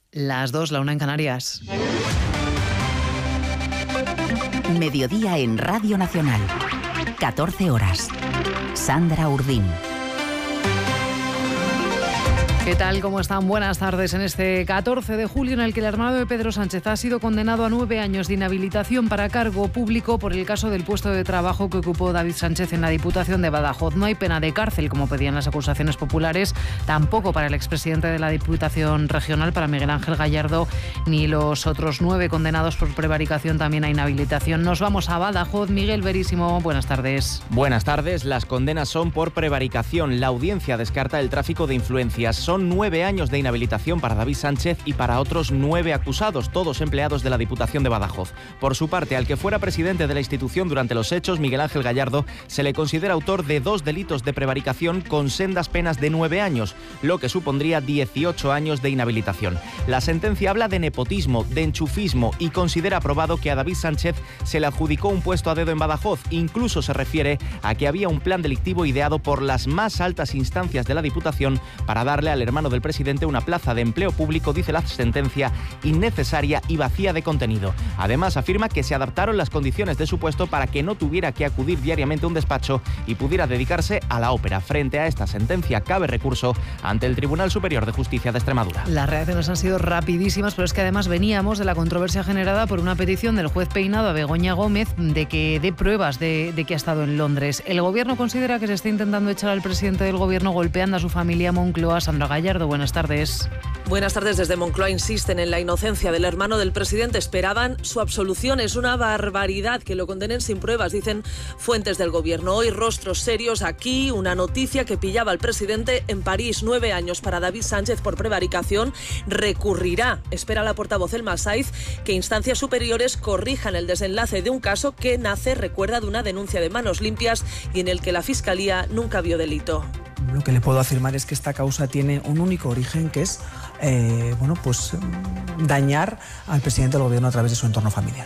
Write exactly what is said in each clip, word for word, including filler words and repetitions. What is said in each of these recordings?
Las dos, la una en Canarias. Mediodía en Radio Nacional. catorce horas. Sandra Urdín. ¿Qué tal? ¿Cómo están? Buenas tardes. En este catorce de julio, en el que el hermano de Pedro Sánchez ha sido condenado a nueve años de inhabilitación para cargo público por el caso del puesto de trabajo que ocupó David Sánchez en la Diputación de Badajoz. No hay pena de cárcel, como pedían las acusaciones populares, tampoco para el expresidente de la Diputación Regional, para Miguel Ángel Gallardo, ni los otros nueve condenados por prevaricación también a inhabilitación. Nos vamos a Badajoz. Miguel Verísimo, buenas tardes. Buenas tardes. Las condenas son por prevaricación. La audiencia descarta el tráfico de influencias. Son nueve años de inhabilitación para David Sánchez y para otros nueve acusados, todos empleados de la Diputación de Badajoz. Por su parte, al que fuera presidente de la institución durante los hechos, Miguel Ángel Gallardo, se le considera autor de dos delitos de prevaricación con sendas penas de nueve años, lo que supondría dieciocho años de inhabilitación. La sentencia habla de nepotismo, de enchufismo y considera probado que a David Sánchez se le adjudicó un puesto a dedo en Badajoz. Incluso se refiere a que había un plan delictivo ideado por las más altas instancias de la Diputación para darle al hermano del presidente una plaza de empleo público, dice la sentencia, innecesaria y vacía de contenido. Además, afirma que se adaptaron las condiciones de su puesto para que no tuviera que acudir diariamente a un despacho y pudiera dedicarse a la ópera. Frente a esta sentencia, cabe recurso ante el Tribunal Superior de Justicia de Extremadura. Las reacciones han sido rapidísimas, pero es que además veníamos de la controversia generada por una petición del juez Peinado a Begoña Gómez de que dé pruebas de, de que ha estado en Londres. El Gobierno considera que se está intentando echar al presidente del Gobierno golpeando a su familia Moncloa. Sandra Gallardo, buenas tardes. Buenas tardes. Desde Moncloa insisten en la inocencia del hermano del presidente. Esperaban su absolución. Es una barbaridad que lo condenen sin pruebas, dicen fuentes del Gobierno. Hoy rostros serios aquí. Una noticia que pillaba al presidente en París. Nueve años para David Sánchez por prevaricación. Recurrirá, espera la portavoz Elma Saiz, que instancias superiores corrijan el desenlace de un caso que nace, recuerda, de una denuncia de manos limpias y en el que la Fiscalía nunca vio delito. Lo que le puedo afirmar es que esta causa tiene un único origen, que es eh, bueno, pues, dañar al presidente del Gobierno a través de su entorno familiar.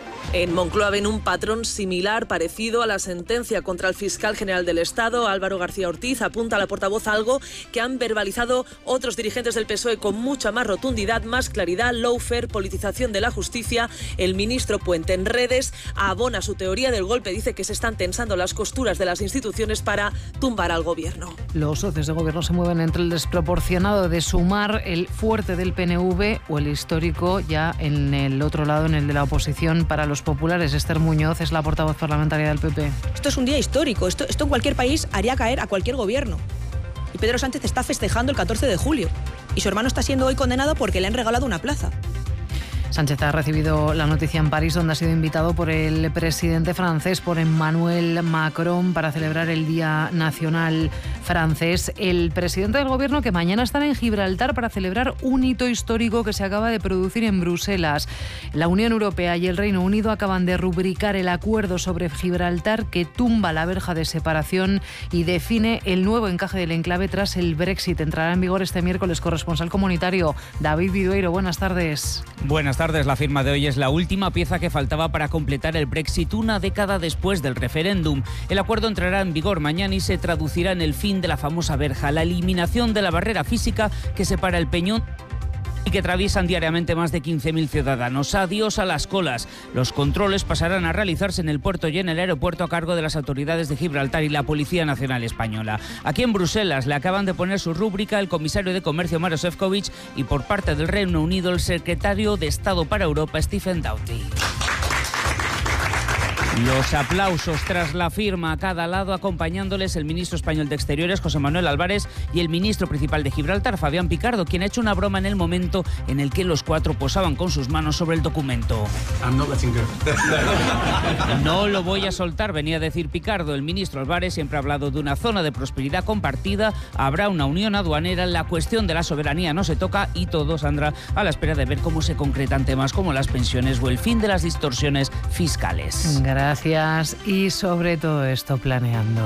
En Moncloa ven un patrón similar, parecido a la sentencia contra el fiscal general del Estado, Álvaro García Ortiz. Apunta a la portavoz algo que han verbalizado otros dirigentes del P S O E con mucha más rotundidad, más claridad. Lawfare, politización de la justicia. El ministro Puente en redes abona su teoría del golpe. Dice que se están tensando las costuras de las instituciones para tumbar al Gobierno. Los socios de Gobierno se mueven entre el desproporcionado de Sumar, el fuerte del P N V o el histórico ya en el otro lado, en el de la oposición para los populares. Esther Muñoz es la portavoz parlamentaria del P P. Esto es un día histórico. Esto, esto en cualquier país haría caer a cualquier gobierno. Y Pedro Sánchez está festejando el catorce de julio. Y su hermano está siendo hoy condenado porque le han regalado una plaza. Sánchez ha recibido la noticia en París, donde ha sido invitado por el presidente francés, por Emmanuel Macron, para celebrar el Día Nacional francés. El presidente del Gobierno, que mañana estará en Gibraltar para celebrar un hito histórico que se acaba de producir en Bruselas. La Unión Europea y el Reino Unido acaban de rubricar el acuerdo sobre Gibraltar, que tumba la verja de separación y define el nuevo encaje del enclave tras el Brexit. Entrará en vigor este miércoles. Corresponsal comunitario David Vidueiro, buenas tardes. Buenas tardes. La firma de hoy es la última pieza que faltaba para completar el Brexit una década después del referéndum. El acuerdo entrará en vigor mañana y se traducirá en el fin de la famosa verja, la eliminación de la barrera física que separa el peñón y que atraviesan diariamente más de quince mil ciudadanos. Adiós a las colas. Los controles pasarán a realizarse en el puerto y en el aeropuerto a cargo de las autoridades de Gibraltar y la Policía Nacional Española. Aquí en Bruselas le acaban de poner su rúbrica el comisario de Comercio Maroš Šefčovič y por parte del Reino Unido el secretario de Estado para Europa Stephen Doughty. Los aplausos tras la firma a cada lado, acompañándoles el ministro español de Exteriores, José Manuel Álvarez, y el ministro principal de Gibraltar, Fabián Picardo, quien ha hecho una broma en el momento en el que los cuatro posaban con sus manos sobre el documento. No lo voy a soltar, venía a decir Picardo. El ministro Álvarez siempre ha hablado de una zona de prosperidad compartida, habrá una unión aduanera, la cuestión de la soberanía no se toca y todo, Sandra, a la espera de ver cómo se concretan temas como las pensiones o el fin de las distorsiones fiscales. Gracias. Gracias. Y sobre todo esto planeando.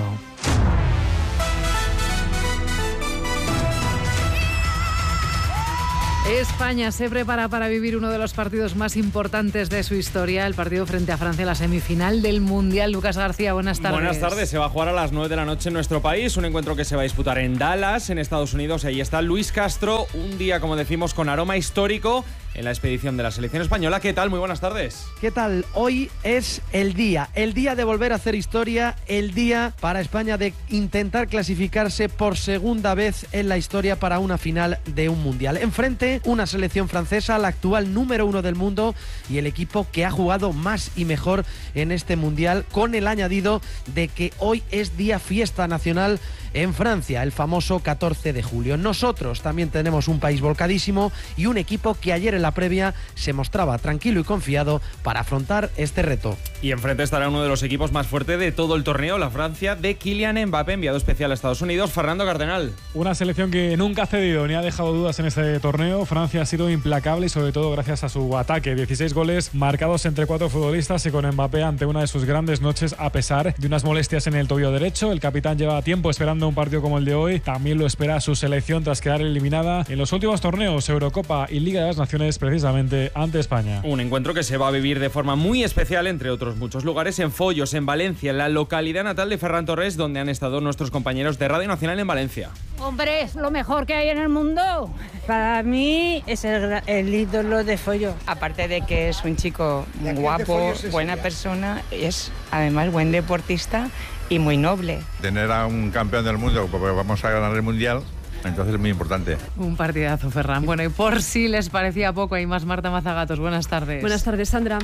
España se prepara para vivir uno de los partidos más importantes de su historia, el partido frente a Francia, la semifinal del Mundial. Lucas García, buenas tardes. Buenas tardes, se va a jugar a las nueve de la noche en nuestro país, un encuentro que se va a disputar en Dallas, en Estados Unidos. Ahí está Luis Castro, un día, como decimos, con aroma histórico en la expedición de la selección española. ¿Qué tal? Muy buenas tardes. ¿Qué tal? Hoy es el día, el día de volver a hacer historia, el día para España de intentar clasificarse por segunda vez en la historia para una final de un Mundial. Enfrente, una selección francesa, la actual número uno del mundo y el equipo que ha jugado más y mejor en este Mundial, con el añadido de que hoy es día fiesta nacional en Francia, el famoso catorce de julio. Nosotros también tenemos un país volcadísimo y un equipo que ayer en la previa se mostraba tranquilo y confiado para afrontar este reto. Y enfrente estará uno de los equipos más fuertes de todo el torneo, la Francia de Kylian Mbappé, enviado especial a Estados Unidos. Fernando Cardenal. Una selección que nunca ha cedido ni ha dejado dudas en este torneo. Francia ha sido implacable y sobre todo gracias a su ataque. dieciséis goles marcados entre cuatro futbolistas y con Mbappé ante una de sus grandes noches a pesar de unas molestias en el tobillo derecho. El capitán lleva tiempo esperando un partido como el de hoy. También lo espera su selección tras quedar eliminada en los últimos torneos, Eurocopa y Liga de las Naciones, precisamente ante España. Un encuentro que se va a vivir de forma muy especial, entre otros muchos lugares, en Follos, en Valencia, en la localidad natal de Ferran Torres, donde han estado nuestros compañeros de Radio Nacional en Valencia. Hombre, es lo mejor que hay en el mundo. Para mí es el, el ídolo de Follo. Aparte de que es un chico guapo, buena persona, es además buen deportista y muy noble. Tener a un campeón del mundo, porque vamos a ganar el Mundial, entonces es muy importante. Un partidazo, Ferran. Bueno, y por si les parecía poco, hay más. Marta Mazagatos, buenas tardes. Buenas tardes, Sandra.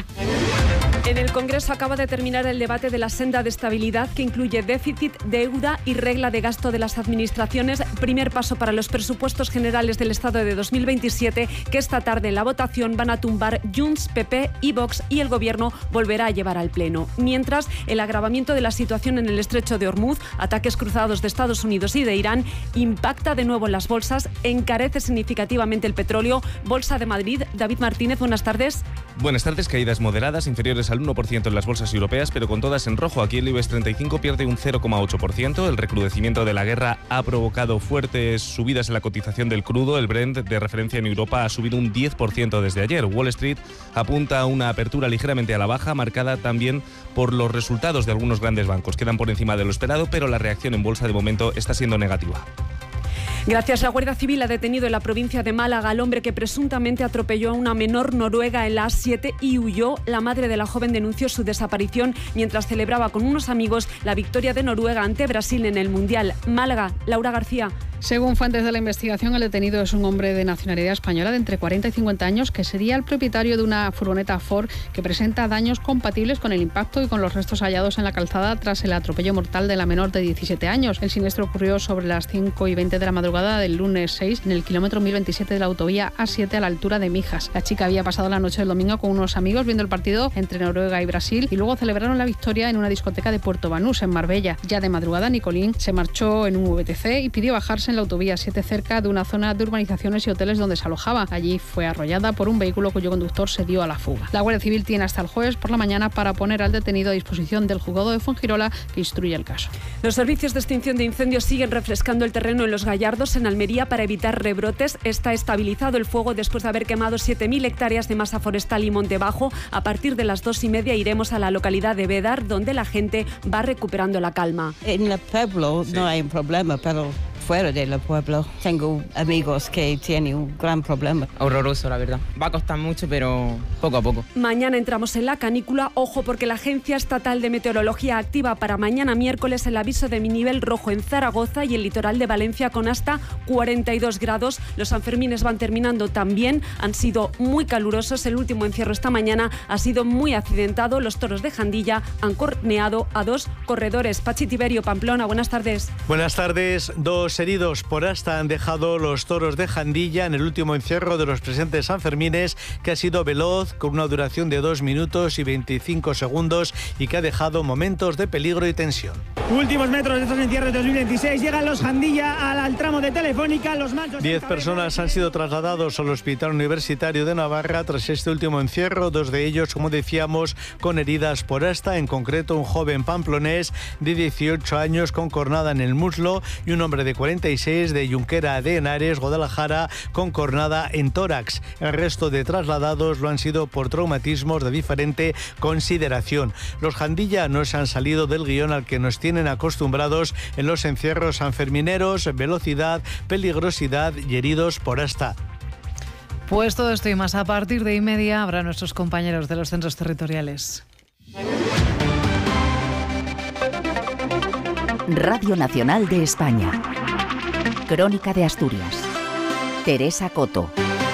En el Congreso acaba de terminar el debate de la senda de estabilidad que incluye déficit, deuda y regla de gasto de las administraciones. Primer paso para los presupuestos generales del Estado de dos mil veintisiete, que esta tarde en la votación van a tumbar Junts, P P y Vox, y el Gobierno volverá a llevar al Pleno. Mientras, el agravamiento de la situación en el estrecho de Hormuz, ataques cruzados de Estados Unidos y de Irán, impacta de nuevo en las bolsas, encarece significativamente el petróleo. Bolsa de Madrid, David Martínez, buenas tardes. Buenas tardes, caídas moderadas, inferiores al uno por ciento en las bolsas europeas, pero con todas en rojo. Aquí el IBEX treinta y cinco pierde un cero coma ocho por ciento. El recrudecimiento de la guerra ha provocado fuertes subidas en la cotización del crudo. El Brent, de referencia en Europa, ha subido un diez por ciento desde ayer. Wall Street apunta a una apertura ligeramente a la baja, marcada también por los resultados de algunos grandes bancos. Quedan por encima de lo esperado, pero la reacción en bolsa de momento está siendo negativa. Gracias. La Guardia Civil ha detenido en la provincia de Málaga al hombre que presuntamente atropelló a una menor noruega en la A siete y huyó. La madre de la joven denunció su desaparición mientras celebraba con unos amigos la victoria de Noruega ante Brasil en el Mundial. Málaga, Laura García. Según fuentes de la investigación, el detenido es un hombre de nacionalidad española de entre cuarenta y cincuenta años que sería el propietario de una furgoneta Ford que presenta daños compatibles con el impacto y con los restos hallados en la calzada tras el atropello mortal de la menor de diecisiete años. El siniestro ocurrió sobre las cinco y veinte de la madrugada del lunes seis en el kilómetro mil veintisiete de la autovía A siete a la altura de Mijas. La chica había pasado la noche del domingo con unos amigos viendo el partido entre Noruega y Brasil y luego celebraron la victoria en una discoteca de Puerto Banús, en Marbella. Ya de madrugada, Nicolín se marchó en un V T C y pidió bajarse en la autovía siete cerca de una zona de urbanizaciones y hoteles donde se alojaba. Allí fue arrollada por un vehículo cuyo conductor se dio a la fuga. La Guardia Civil tiene hasta el jueves por la mañana para poner al detenido a disposición del juzgado de Fuengirola, que instruye el caso. Los servicios de extinción de incendios siguen refrescando el terreno en Los Gallardos, en Almería, para evitar rebrotes. Está estabilizado el fuego después de haber quemado siete mil hectáreas de masa forestal y monte bajo. A partir de las dos y media iremos a la localidad de Bédar, donde la gente va recuperando la calma. En el pueblo sí. No hay problema, pero fuera del pueblo tengo amigos que tienen un gran problema. Horroroso, la verdad. Va a costar mucho, pero poco a poco. Mañana entramos en la canícula. Ojo, porque la Agencia Estatal de Meteorología activa para mañana miércoles el aviso de nivel rojo en Zaragoza y el litoral de Valencia con hasta cuarenta y dos grados. Los Sanfermines van terminando también. Han sido muy calurosos. El último encierro esta mañana ha sido muy accidentado. Los toros de Jandilla han corneado a dos corredores. Pachi Tiberio, Pamplona, buenas tardes. Buenas tardes. Dos heridos por asta han dejado los toros de Jandilla en el último encierro de los presentes Sanfermines, que ha sido veloz, con una duración de dos minutos y veinticinco segundos y que ha dejado momentos de peligro y tensión. Últimos metros de estos encierros de dos mil veintiséis. Llegan los Jandilla al, al tramo de Telefónica. Los machos. Diez personas han sido trasladados al Hospital Universitario de Navarra tras este último encierro, dos de ellos, como decíamos, con heridas por asta, en concreto un joven pamplonés de dieciocho años con cornada en el muslo y un hombre de cuarenta cuarenta y seis de Junquera de Henares, Guadalajara, con cornada en tórax. El resto de trasladados lo han sido por traumatismos de diferente consideración. Los Jandilla no se han salido del guión al que nos tienen acostumbrados en los encierros sanfermineros: velocidad, peligrosidad y heridos por asta. Pues todo esto y más a partir de y media habrá nuestros compañeros de los centros territoriales. Radio Nacional de España. Crónica de Asturias. Teresa Coto.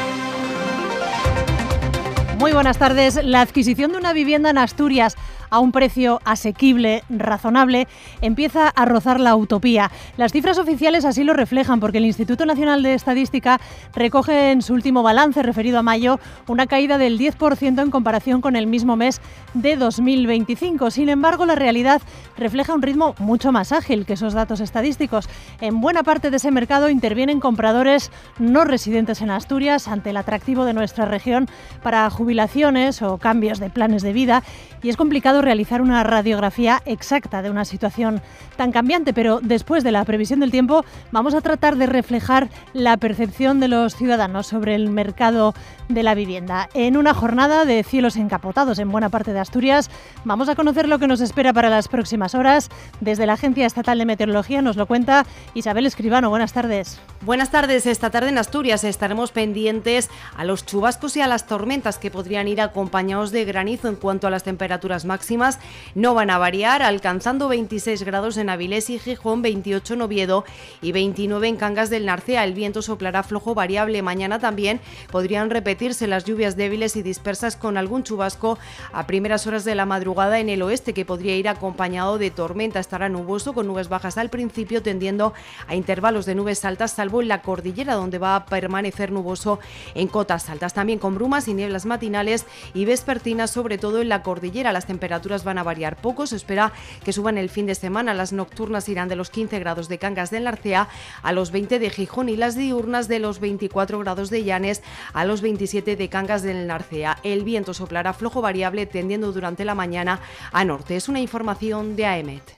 Muy buenas tardes. La adquisición de una vivienda en Asturias a un precio asequible, razonable, empieza a rozar la utopía. Las cifras oficiales así lo reflejan, porque el Instituto Nacional de Estadística recoge en su último balance referido a mayo una caída del diez por ciento en comparación con el mismo mes de dos mil veinticinco. Sin embargo, la realidad refleja un ritmo mucho más ágil que esos datos estadísticos. En buena parte de ese mercado intervienen compradores no residentes en Asturias ante el atractivo de nuestra región para jubilaciones o cambios de planes de vida, y es complicado realizar una radiografía exacta de una situación tan cambiante, pero después de la previsión del tiempo vamos a tratar de reflejar la percepción de los ciudadanos sobre el mercado de la vivienda. En una jornada de cielos encapotados en buena parte de Asturias, vamos a conocer lo que nos espera para las próximas horas. Desde la Agencia Estatal de Meteorología nos lo cuenta Isabel Escribano. Buenas tardes. Buenas tardes. Esta tarde en Asturias estaremos pendientes a los chubascos y a las tormentas que podrían ir acompañados de granizo. En cuanto a las temperaturas máximas, no van a variar, alcanzando veintiséis grados en Avilés y Gijón, veintiocho en Oviedo y veintinueve en Cangas del Narcea. El viento soplará flojo variable. Mañana también podrían repetirse las lluvias débiles y dispersas, con algún chubasco a primeras horas de la madrugada en el oeste, que podría ir acompañado de tormenta. Estará nuboso, con nubes bajas al principio, tendiendo a intervalos de nubes altas, salvo en la cordillera, donde va a permanecer nuboso en cotas altas. También con brumas y nieblas matinales y vespertinas, sobre todo en la cordillera. Las temperaturas van a variar poco. Se espera que suban el fin de semana. Las nocturnas irán de los quince grados de Cangas del Narcea a los veinte de Gijón, y las diurnas de los veinticuatro grados de Llanes a los veintisiete de Cangas del Narcea. El viento soplará flojo variable, tendiendo durante la mañana a norte. Es una información de A E M E T.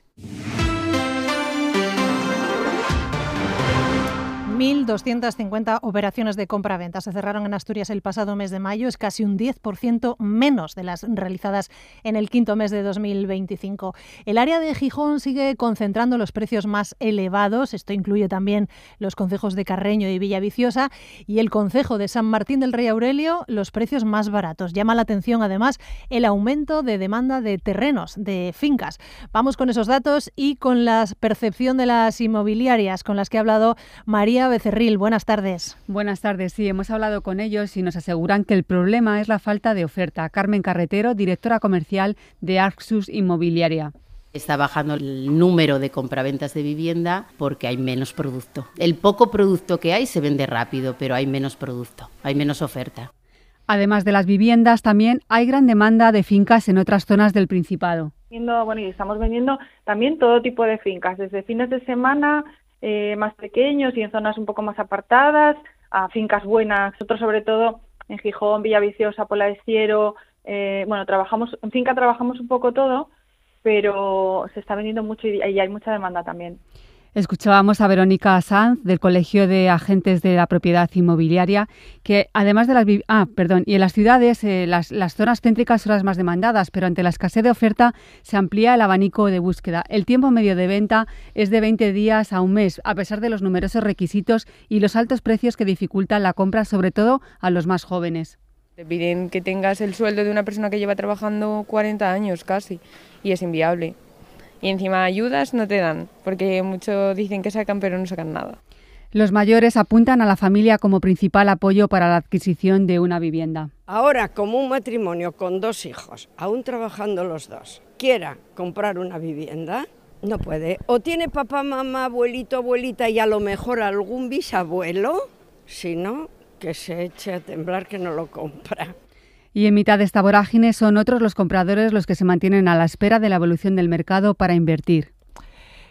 mil doscientas cincuenta operaciones de compra-venta se cerraron en Asturias el pasado mes de mayo. Es casi un diez por ciento menos de las realizadas en el quinto mes de dos mil veinticinco. El área de Gijón sigue concentrando los precios más elevados. Esto incluye también los concejos de Carreño y Villaviciosa, y el concejo de San Martín del Rey Aurelio los precios más baratos. Llama la atención además el aumento de demanda de terrenos, de fincas. Vamos con esos datos y con la percepción de las inmobiliarias con las que ha hablado María Becerril. Buenas tardes. Buenas tardes. Sí, hemos hablado con ellos y nos aseguran que el problema es la falta de oferta. Carmen Carretero, directora comercial de Arxus Inmobiliaria. Está bajando el número de compraventas de vivienda porque hay menos producto. El poco producto que hay se vende rápido, pero hay menos producto, hay menos oferta. Además de las viviendas, también hay gran demanda de fincas en otras zonas del Principado. Bueno, y estamos vendiendo también todo tipo de fincas, desde fines de semana Eh, más pequeños y en zonas un poco más apartadas, a fincas buenas. Nosotros, sobre todo en Gijón, Villaviciosa, Pola de Siero, eh, bueno, trabajamos en finca trabajamos un poco todo, pero se está vendiendo mucho y, y hay mucha demanda también. Escuchábamos a Verónica Sanz, del Colegio de Agentes de la Propiedad Inmobiliaria, que además de las... Ah, perdón, y en las ciudades, eh, las, las zonas céntricas son las más demandadas, pero ante la escasez de oferta se amplía el abanico de búsqueda. El tiempo medio de venta es de veinte días a un mes, a pesar de los numerosos requisitos y los altos precios que dificultan la compra, sobre todo a los más jóvenes. Te piden que tengas el sueldo de una persona que lleva trabajando cuarenta años casi, y es inviable. Y encima ayudas no te dan, porque muchos dicen que sacan pero no sacan nada. Los mayores apuntan a la familia como principal apoyo para la adquisición de una vivienda. Ahora, como un matrimonio con dos hijos, aún trabajando los dos, quiera comprar una vivienda, no puede. O tiene papá, mamá, abuelito, abuelita y a lo mejor algún bisabuelo, si no, que se eche a temblar que no lo compra. Y en mitad de esta vorágine son otros los compradores los que se mantienen a la espera de la evolución del mercado para invertir.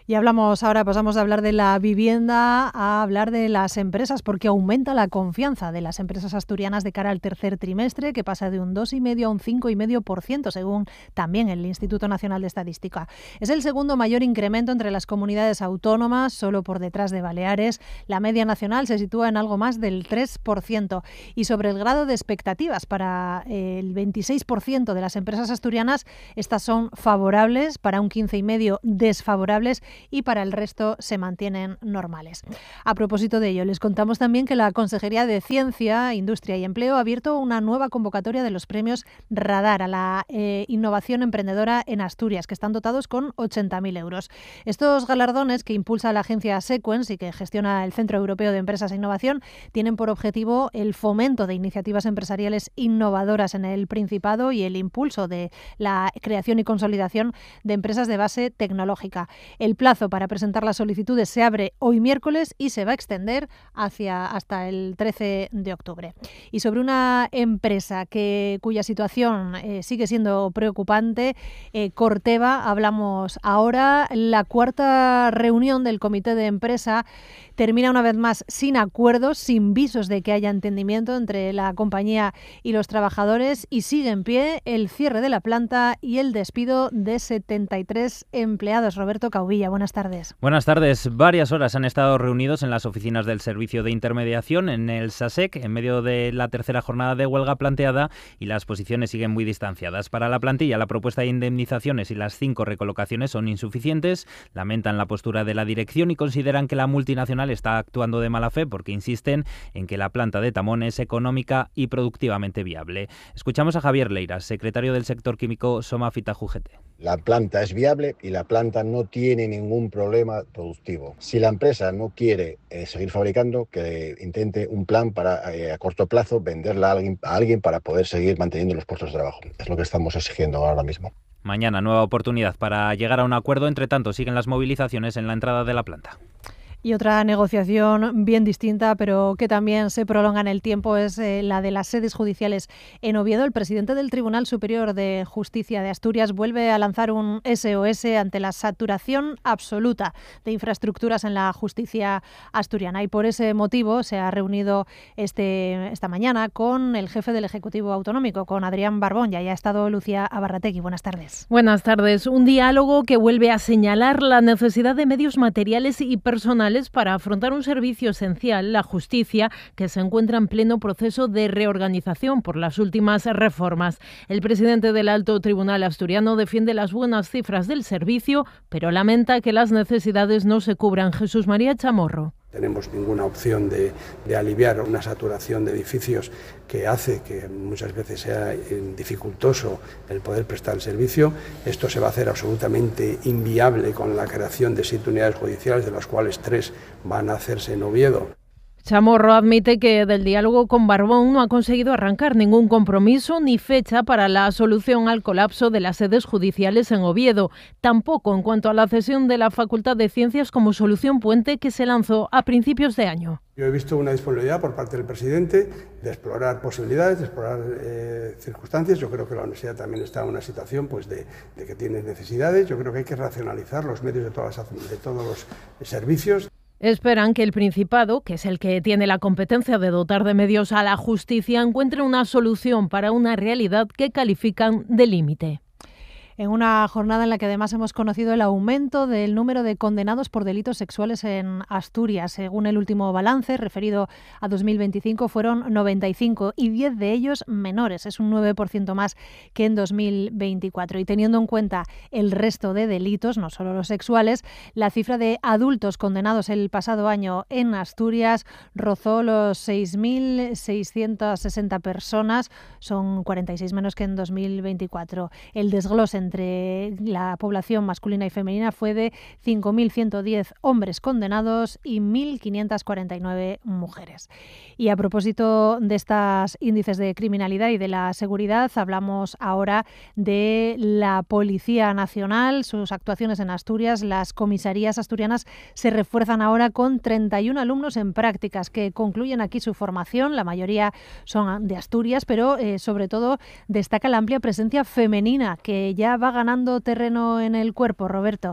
Y hablamos ahora, pasamos de hablar de la vivienda a hablar de las empresas, porque aumenta la confianza de las empresas asturianas de cara al tercer trimestre, que pasa de un dos coma cinco a un cinco coma cinco por ciento, según también el Instituto Nacional de Estadística. Es el segundo mayor incremento entre las comunidades autónomas, solo por detrás de Baleares. La media nacional se sitúa en algo más del tres por ciento. Y sobre el grado de expectativas para el veintiséis por ciento de las empresas asturianas, estas son favorables, para un quince coma cinco por ciento desfavorables, y para el resto se mantienen normales. A propósito de ello, les contamos también que la Consejería de Ciencia, Industria y Empleo ha abierto una nueva convocatoria de los premios Radar a la eh, innovación emprendedora en Asturias, que están dotados con ochenta mil euros. Estos galardones, que impulsa la agencia Sequence y que gestiona el Centro Europeo de Empresas e Innovación, tienen por objetivo el fomento de iniciativas empresariales innovadoras en el Principado y el impulso de la creación y consolidación de empresas de base tecnológica. El plazo para presentar las solicitudes se abre hoy miércoles y se va a extender hacia hasta el trece de octubre. Y sobre una empresa que cuya situación eh, sigue siendo preocupante, eh, Corteva, hablamos ahora. La cuarta reunión del comité de empresa termina una vez más sin acuerdos, sin visos de que haya entendimiento entre la compañía y los trabajadores, y sigue en pie el cierre de la planta y el despido de setenta y tres empleados. Roberto Caubilla, buenas tardes. Buenas tardes. Varias horas han estado reunidos en las oficinas del Servicio de Intermediación en el SASEC, en medio de la tercera jornada de huelga planteada, y las posiciones siguen muy distanciadas. Para la plantilla, la propuesta de indemnizaciones y las cinco recolocaciones son insuficientes. Lamentan la postura de la dirección y consideran que la multinacional está actuando de mala fe porque insisten en que la planta de Tamón es económica y productivamente viable. Escuchamos a Javier Leiras, secretario del sector químico Somafita J G T. La planta es viable y la planta no tiene ningún problema productivo. Si la empresa no quiere eh, seguir fabricando, que intente un plan para eh, a corto plazo venderla a alguien, a alguien para poder seguir manteniendo los puestos de trabajo. Es lo que estamos exigiendo ahora mismo. Mañana, nueva oportunidad para llegar a un acuerdo. Entre tanto, siguen las movilizaciones en la entrada de la planta. Y otra negociación bien distinta, pero que también se prolonga en el tiempo, es eh, la de las sedes judiciales en Oviedo. El presidente del Tribunal Superior de Justicia de Asturias vuelve a lanzar un S O S ante la saturación absoluta de infraestructuras en la justicia asturiana. Y por ese motivo se ha reunido este, esta mañana con el jefe del Ejecutivo Autonómico, con Adrián Barbón. Ya ha estado Lucía Abarrategui. Buenas tardes. Buenas tardes. Un diálogo que vuelve a señalar la necesidad de medios materiales y personales para afrontar un servicio esencial, la justicia, que se encuentra en pleno proceso de reorganización por las últimas reformas. El presidente del Alto Tribunal asturiano defiende las buenas cifras del servicio, pero lamenta que las necesidades no se cubran. Jesús María Chamorro. Tenemos ninguna opción de, de aliviar una saturación de edificios que hace que muchas veces sea dificultoso el poder prestar el servicio. Esto se va a hacer absolutamente inviable con la creación de siete unidades judiciales, de las cuales tres van a hacerse en Oviedo. Chamorro admite que del diálogo con Barbón no ha conseguido arrancar ningún compromiso ni fecha para la solución al colapso de las sedes judiciales en Oviedo, tampoco en cuanto a la cesión de la Facultad de Ciencias como solución puente que se lanzó a principios de año. Yo he visto una disponibilidad por parte del presidente de explorar posibilidades, de explorar eh, circunstancias. Yo creo que la universidad también está en una situación pues, de, de que tiene necesidades. Yo creo que hay que racionalizar los medios de, todas las, de todos los servicios. Esperan que el Principado, que es el que tiene la competencia de dotar de medios a la justicia, encuentre una solución para una realidad que califican de límite. En una jornada en la que además hemos conocido el aumento del número de condenados por delitos sexuales en Asturias. Según el último balance referido a dos mil veinticinco, fueron noventa y cinco y diez de ellos menores. Es un nueve por ciento más que en dos mil veinticuatro. Y teniendo en cuenta el resto de delitos, no solo los sexuales, la cifra de adultos condenados el pasado año en Asturias rozó los seis mil seiscientas sesenta personas. Son cuarenta y seis menos que en dos mil veinticuatro. El desglose entre la población masculina y femenina fue de cinco mil ciento diez hombres condenados y mil quinientas cuarenta y nueve mujeres. Y a propósito de estos índices de criminalidad y de la seguridad, hablamos ahora de la Policía Nacional, sus actuaciones en Asturias. Las comisarías asturianas se refuerzan ahora con treinta y uno alumnos en prácticas que concluyen aquí su formación. La mayoría son de Asturias, pero eh, sobre todo destaca la amplia presencia femenina que ya va ganando terreno en el cuerpo. Roberto.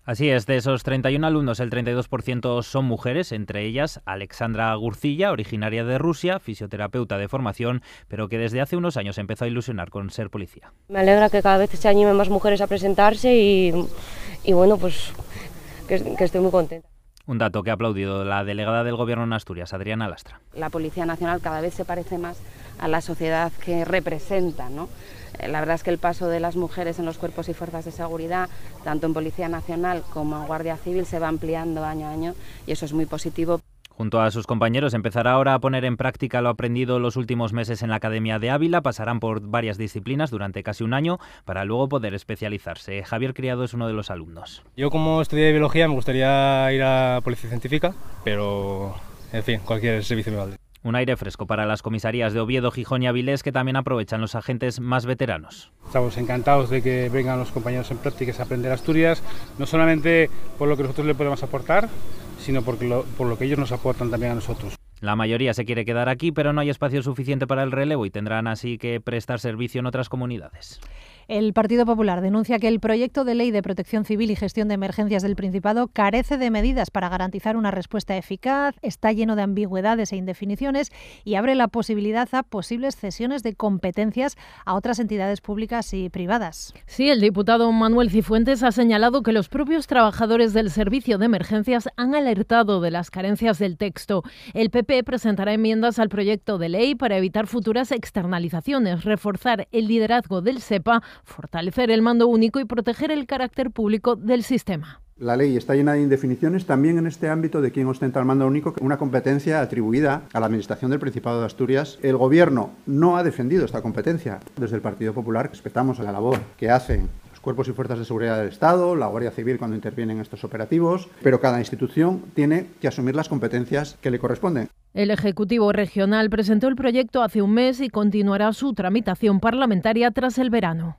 Así es, de esos treinta y uno alumnos, el treinta y dos por ciento son mujeres, entre ellas Alexandra Gurcilla, originaria de Rusia, fisioterapeuta de formación, pero que desde hace unos años empezó a ilusionar con ser policía. Me alegra que cada vez se animen más mujeres a presentarse y, y bueno, pues que, que estoy muy contenta. Un dato que ha aplaudido la delegada del Gobierno en Asturias, Adriana Lastra. La Policía Nacional cada vez se parece más a la sociedad que representa, ¿no? La verdad es que el paso de las mujeres en los cuerpos y fuerzas de seguridad, tanto en Policía Nacional como en Guardia Civil, se va ampliando año a año y eso es muy positivo. Junto a sus compañeros empezará ahora a poner en práctica lo aprendido los últimos meses en la Academia de Ávila. Pasarán por varias disciplinas durante casi un año para luego poder especializarse. Javier Criado es uno de los alumnos. Yo, como estudié biología, me gustaría ir a Policía Científica, pero en fin, cualquier servicio me vale. Un aire fresco para las comisarías de Oviedo, Gijón y Avilés, que también aprovechan los agentes más veteranos. Estamos encantados de que vengan los compañeros en prácticas a aprender Asturias, no solamente por lo que nosotros le podemos aportar, sino por lo, por lo que ellos nos aportan también a nosotros. La mayoría se quiere quedar aquí, pero no hay espacio suficiente para el relevo y tendrán así que prestar servicio en otras comunidades. El Partido Popular denuncia que el proyecto de ley de protección civil y gestión de emergencias del Principado carece de medidas para garantizar una respuesta eficaz, está lleno de ambigüedades e indefiniciones y abre la posibilidad a posibles cesiones de competencias a otras entidades públicas y privadas. Sí, el diputado Manuel Cifuentes ha señalado que los propios trabajadores del Servicio de Emergencias han alertado de las carencias del texto. El P P presentará enmiendas al proyecto de ley para evitar futuras externalizaciones, reforzar el liderazgo del SEPA, fortalecer el mando único y proteger el carácter público del sistema. La ley está llena de indefiniciones también en este ámbito de quién ostenta el mando único, una competencia atribuida a la Administración del Principado de Asturias. El Gobierno no ha defendido esta competencia. Desde el Partido Popular respetamos la labor que hacen los cuerpos y fuerzas de seguridad del Estado, la Guardia Civil cuando intervienen en estos operativos, pero cada institución tiene que asumir las competencias que le corresponden. El Ejecutivo Regional presentó el proyecto hace un mes y continuará su tramitación parlamentaria tras el verano.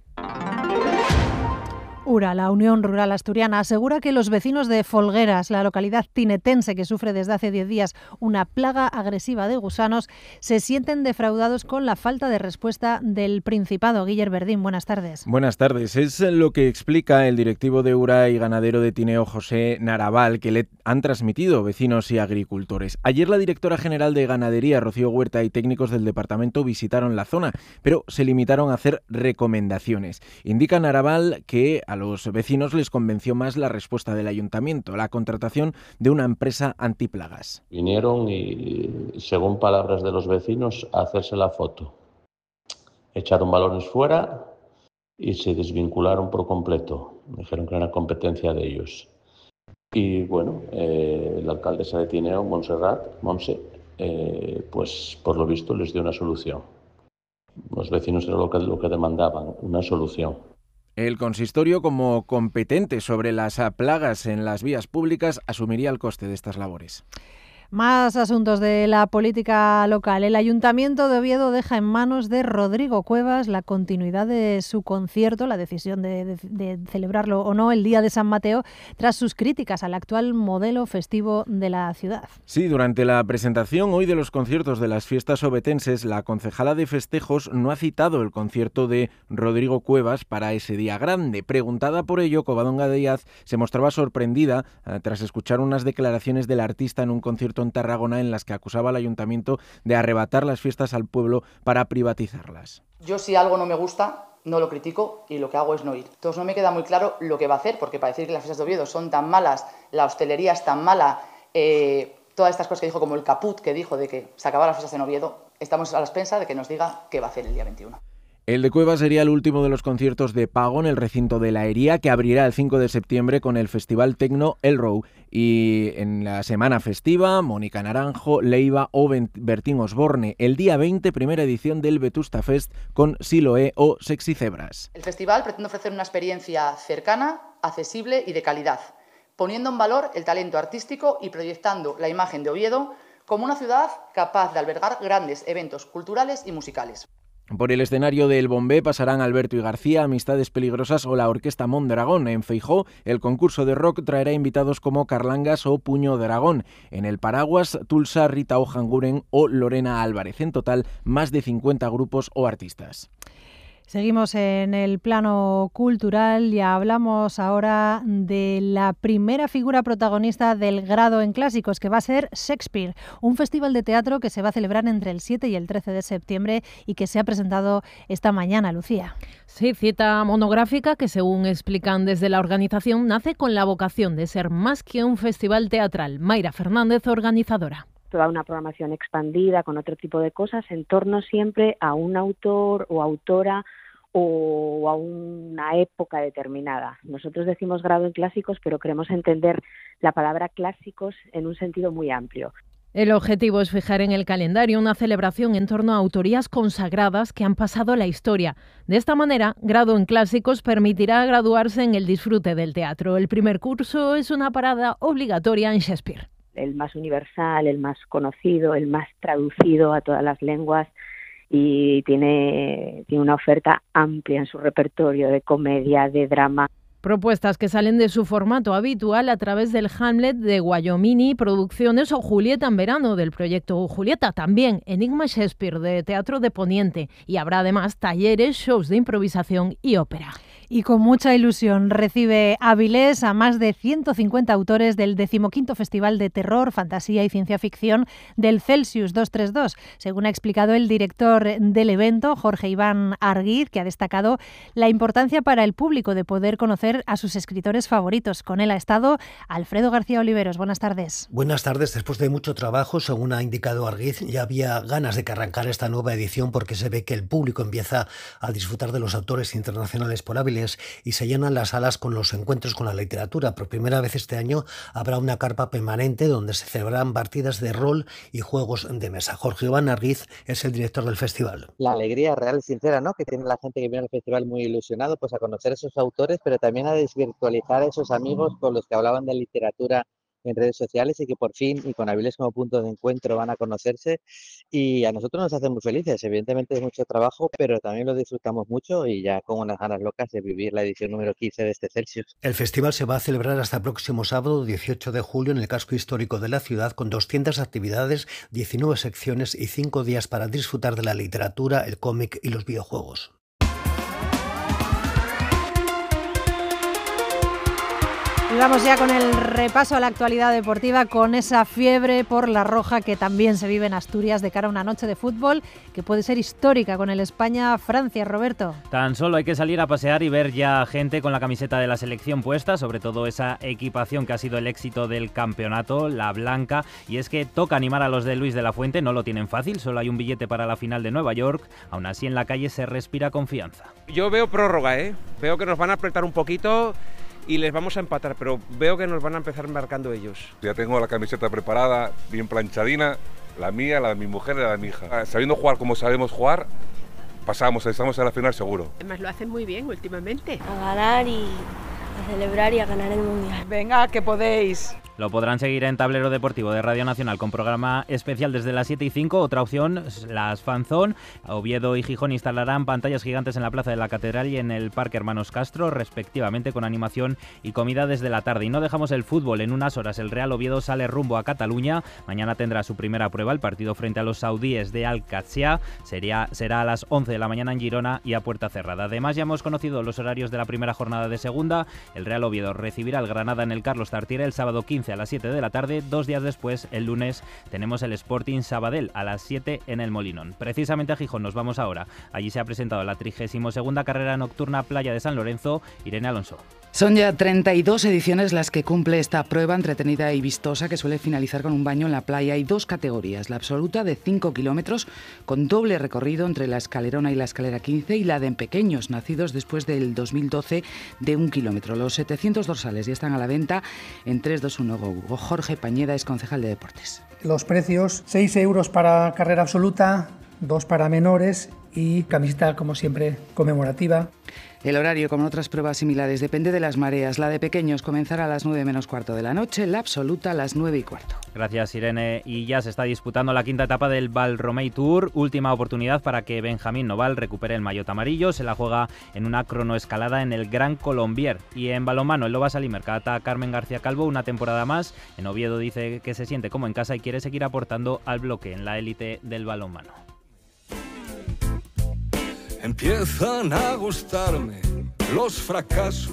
URA, la Unión Rural Asturiana, asegura que los vecinos de Folgueras, la localidad tinetense que sufre desde hace diez días una plaga agresiva de gusanos, se sienten defraudados con la falta de respuesta del Principado. Guillermo Verdín, buenas tardes. Buenas tardes. Es lo que explica el directivo de URA y ganadero de Tineo, José Naraval, que le han transmitido vecinos y agricultores. Ayer la directora general de Ganadería, Rocío Huerta, y técnicos del departamento visitaron la zona, pero se limitaron a hacer recomendaciones. Indica Naraval que a los vecinos les convenció más la respuesta del ayuntamiento, la contratación de una empresa antiplagas. Vinieron y, según palabras de los vecinos, a hacerse la foto. Echaron balones fuera y se desvincularon por completo. Dijeron que era competencia de ellos. Y bueno, eh, la alcaldesa de Tineo, Montserrat, Monse, eh, pues por lo visto les dio una solución. Los vecinos era lo que, lo que demandaban, una solución. El consistorio, como competente sobre las plagas en las vías públicas, asumiría el coste de estas labores. Más asuntos de la política local. El Ayuntamiento de Oviedo deja en manos de Rodrigo Cuevas la continuidad de su concierto, la decisión de, de, de celebrarlo o no el Día de San Mateo, tras sus críticas al actual modelo festivo de la ciudad. Sí, durante la presentación hoy de los conciertos de las fiestas ovetenses, la concejala de festejos no ha citado el concierto de Rodrigo Cuevas para ese día grande. Preguntada por ello, Covadonga Díaz se mostraba sorprendida eh, tras escuchar unas declaraciones del artista en un concierto en Tarragona en las que acusaba al ayuntamiento de arrebatar las fiestas al pueblo para privatizarlas. Yo, si algo no me gusta, no lo critico y lo que hago es no ir. Entonces no me queda muy claro lo que va a hacer, porque para decir que las fiestas de Oviedo son tan malas, la hostelería es tan mala, eh, todas estas cosas que dijo, como el caput que dijo de que se acababan las fiestas en Oviedo, estamos a la expensa de que nos diga qué va a hacer el día veintiuno. El de Cuevas sería el último de los conciertos de pago en el recinto de la Hería, que abrirá el cinco de septiembre con el festival Tecno El Row. Y en la semana festiva, Mónica Naranjo, Leiva o Bertín Osborne. El día veinte, primera edición del Vetusta Fest con Siloé o Sexy Cebras. El festival pretende ofrecer una experiencia cercana, accesible y de calidad, poniendo en valor el talento artístico y proyectando la imagen de Oviedo como una ciudad capaz de albergar grandes eventos culturales y musicales. Por el escenario del Bombé pasarán Alberto y García, Amistades Peligrosas o la Orquesta Mondragón. En Feijó, el concurso de rock traerá invitados como Carlangas o Puño Dragón. En el Paraguas, Tulsa, Rita Ojanguren o Lorena Álvarez. En total, más de cincuenta grupos o artistas. Seguimos en el plano cultural y hablamos ahora de la primera figura protagonista del grado en clásicos, que va a ser Shakespeare, un festival de teatro que se va a celebrar entre el siete y el trece de septiembre y que se ha presentado esta mañana, Lucía. Sí, cita monográfica que, según explican desde la organización, nace con la vocación de ser más que un festival teatral. Mayra Fernández, organizadora. Toda una programación expandida con otro tipo de cosas en torno siempre a un autor o autora o a una época determinada. Nosotros decimos grado en clásicos, pero queremos entender la palabra clásicos en un sentido muy amplio. El objetivo es fijar en el calendario una celebración en torno a autorías consagradas que han pasado a la historia. De esta manera, Grado en Clásicos permitirá graduarse en el disfrute del teatro. El primer curso es una parada obligatoria en Shakespeare. El más universal, el más conocido, el más traducido a todas las lenguas, y tiene, tiene una oferta amplia en su repertorio de comedia, de drama. Propuestas que salen de su formato habitual a través del Hamlet de Guayomini Producciones o Julieta en verano del proyecto Julieta, también Enigma Shakespeare de Teatro de Poniente, y habrá además talleres, shows de improvisación y ópera. Y con mucha ilusión recibe Avilés a más de ciento cincuenta autores del decimoquinto Festival de Terror, Fantasía y Ciencia Ficción del Celsius doscientos treinta y dos, según ha explicado el director del evento, Jorge Iván Arguiz, que ha destacado la importancia para el público de poder conocer a sus escritores favoritos. Con él ha estado Alfredo García Oliveros. Buenas tardes. Buenas tardes. Después de mucho trabajo, según ha indicado Arguiz, ya había ganas de que arrancara esta nueva edición porque se ve que el público empieza a disfrutar de los autores internacionales por Avilés y se llenan las salas con los encuentros con la literatura. Por primera vez este año habrá una carpa permanente donde se celebrarán partidas de rol y juegos de mesa. Jorge Iván Arguiz es el director del festival. La alegría real y sincera, ¿no?, que tiene la gente que viene al festival muy ilusionado, pues a conocer a esos autores, pero también a desvirtualizar a esos amigos con los que hablaban de literatura en redes sociales y que por fin, y con Avilés como punto de encuentro, van a conocerse, y a nosotros nos hace muy felices. Evidentemente es mucho trabajo, pero también lo disfrutamos mucho y ya con unas ganas locas de vivir la edición número quince de este Celsius. El festival se va a celebrar hasta el próximo sábado dieciocho de julio en el casco histórico de la ciudad, con doscientas actividades, diecinueve secciones y cinco días para disfrutar de la literatura, el cómic y los videojuegos. Y vamos ya con el repaso a la actualidad deportiva, con esa fiebre por la roja que también se vive en Asturias de cara a una noche de fútbol que puede ser histórica con el España-Francia. Roberto. Tan solo hay que salir a pasear y ver ya gente con la camiseta de la selección puesta, sobre todo esa equipación que ha sido el éxito del campeonato, la blanca, y es que toca animar a los de Luis de la Fuente. No lo tienen fácil, solo hay un billete para la final de Nueva York, aún así en la calle se respira confianza. Yo veo prórroga, ¿eh? Veo que nos van a apretar un poquito y les vamos a empatar, pero veo que nos van a empezar marcando ellos. Ya tengo la camiseta preparada, bien planchadina, la mía, la de mi mujer y la de mi hija. Sabiendo jugar como sabemos jugar, pasamos, estamos en la final seguro. Además lo hacen muy bien últimamente. A ganar y a celebrar y a ganar el Mundial. Venga, que podéis. Lo podrán seguir en Tablero Deportivo de Radio Nacional con programa especial desde las siete y cinco. Otra opción, las Fanzón. Oviedo y Gijón instalarán pantallas gigantes en la Plaza de la Catedral y en el Parque Hermanos Castro, respectivamente, con animación y comida desde la tarde. Y no dejamos el fútbol. En unas horas el Real Oviedo sale rumbo a Cataluña. Mañana tendrá su primera prueba, el partido frente a los saudíes de Al-Qadsia. Sería, será a las once de la mañana en Girona y a puerta cerrada. Además, ya hemos conocido los horarios de la primera jornada de segunda. El Real Oviedo recibirá al Granada en el Carlos Tartiere el sábado quince a las siete de la tarde. Dos días después, el lunes, tenemos el Sporting Sabadell a las siete en el Molinón. Precisamente a Gijón nos vamos ahora. Allí se ha presentado la trigésima segunda carrera nocturna Playa de San Lorenzo. Irene Alonso. Son ya treinta y dos ediciones las que cumple esta prueba entretenida y vistosa que suele finalizar con un baño en la playa. Hay dos categorías, la absoluta de cinco kilómetros con doble recorrido entre la Escalerona y la Escalera quince y la de pequeños nacidos después del dos mil doce de un kilómetro. Los setecientos dorsales ya están a la venta en tres dos uno Go. Jorge Pañeda es concejal de deportes. Los precios, seis euros para carrera absoluta, dos para menores y camiseta, como siempre, conmemorativa. El horario, como en otras pruebas similares, depende de las mareas. La de pequeños comenzará a las nueve menos cuarto de la noche, la absoluta a las nueve y cuarto. Gracias, Irene. Y ya se está disputando la quinta etapa del Val Romey Tour. Última oportunidad para que Benjamín Noval recupere el maillot amarillo. Se la juega en una cronoescalada en el Gran Colombier. Y en balonmano, el Loba Salimer cata Carmen García Calvo una temporada más. En Oviedo dice que se siente como en casa y quiere seguir aportando al bloque en la élite del balonmano. empiezan a gustarme los fracasos,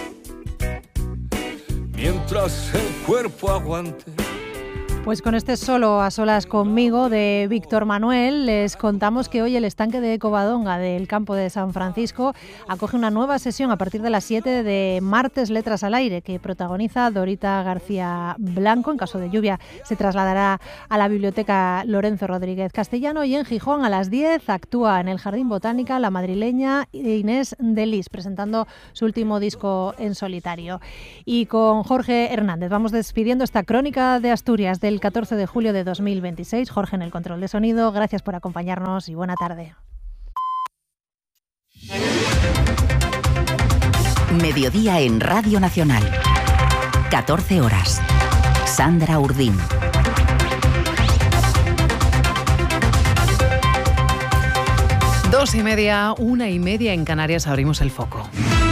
mientras el cuerpo aguante. Pues con este Solo a solas conmigo de Víctor Manuel les contamos que hoy el estanque de Covadonga del campo de San Francisco acoge una nueva sesión a partir de las siete de Martes Letras al Aire, que protagoniza Dorita García Blanco. En caso de lluvia se trasladará a la Biblioteca Lorenzo Rodríguez Castellano, y en Gijón a las diez actúa en el Jardín Botánica la madrileña Inés de Lis, presentando su último disco en solitario. Y con Jorge Hernández vamos despidiendo esta crónica de Asturias del el catorce de julio de dos mil veintiséis. Jorge en el control de sonido, gracias por acompañarnos y buena tarde. Mediodía en Radio Nacional. catorce horas. Sandra Urdín. Dos y media, una y media en Canarias, abrimos el foco.